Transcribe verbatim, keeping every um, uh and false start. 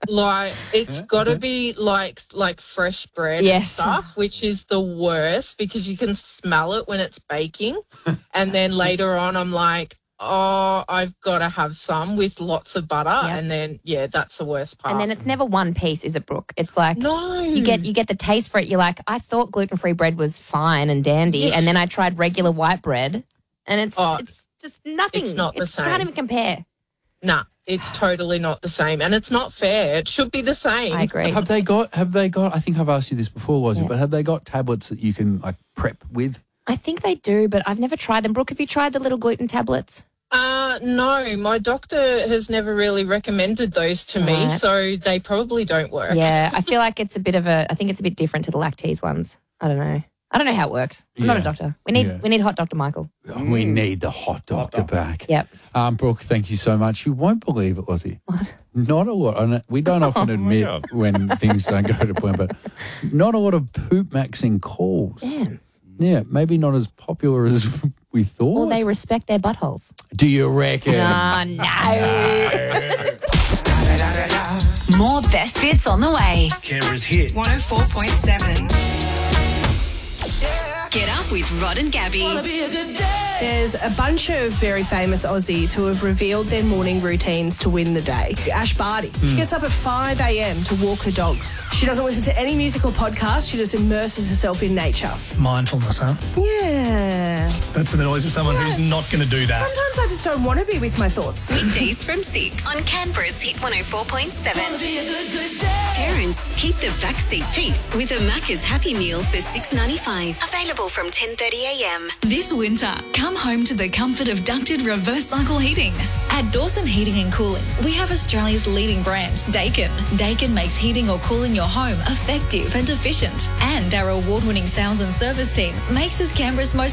Like, it's got to be like like fresh bread and Yes. stuff, which is the worst because you can smell it when it's baking. And then later on, I'm like, oh, I've got to have some with lots of butter. Yep. And then, yeah, that's the worst part. And then it's never one piece, is it, Brooke? It's like no. you get you get the taste for it. You're like, I thought gluten-free bread was fine and dandy, Yeah. and then I tried regular white bread, and it's Oh, it's just nothing. it's not the It's- same. Can't even compare. Nah, it's totally not the same. And it's not fair. It should be the same. I agree. Have they got, have they got, I think I've asked you this before, was Yeah. it, but have they got tablets that you can like prep with? I think they do, but I've never tried them. Brooke, have you tried the little gluten tablets? Uh, no, my doctor has never really recommended those to me, Right. so they probably don't work. Yeah, I feel like it's a bit of a. I think it's a bit different to the lactase ones. I don't know. I don't know how it works. I'm not a Yeah. doctor. We need Yeah. we need hot Doctor Michael. Oh, we need the hot doctor back. Yep. Um, Brooke, thank you so much. You won't believe it, Lozzie. What? Not a lot. I know- We don't often admit God. when things don't go to plan, but not a lot of poop maxing calls. Damn. Yeah, maybe not as popular as we thought. Or they respect their buttholes. Do you reckon? Oh, no. More best bits on the way. Canberra's hit. one oh four point seven. Get up with Rod and Gabby. There's a bunch of very famous Aussies who have revealed their morning routines to win the day. Ash Barty, she gets up at five a.m. to walk her dogs. She doesn't listen to any music or podcast. She just immerses herself in nature. Mindfulness, huh? Yeah. That's the noise of someone who's not going to do that. Sometimes I just don't want to be with my thoughts. Weekdays from six on Canberra's Hit one oh four point seven. Parents, keep the backseat peace with a Macca's Happy Meal for six ninety-five. Available from ten thirty a.m. This winter, come home to the comfort of ducted reverse cycle heating. At Dawson Heating and Cooling, we have Australia's leading brand, Dakin. Dakin makes heating or cooling your home effective and efficient. And our award-winning sales and service team makes us Canberra's most